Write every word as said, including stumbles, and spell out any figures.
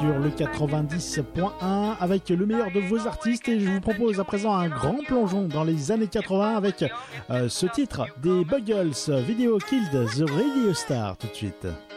sur le quatre-vingt-dix point un avec le meilleur de vos artistes, et je vous propose à présent un grand plongeon dans les années quatre-vingts avec euh, ce titre des Buggles, Video Killed the Radio Star, tout de suite.